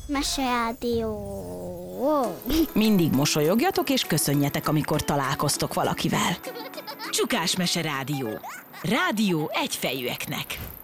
Meserádió. Mindig mosolyogjatok és köszönjetek, amikor találkoztok valakivel. Csukás Mese Rádió. Rádió egyfejűeknek.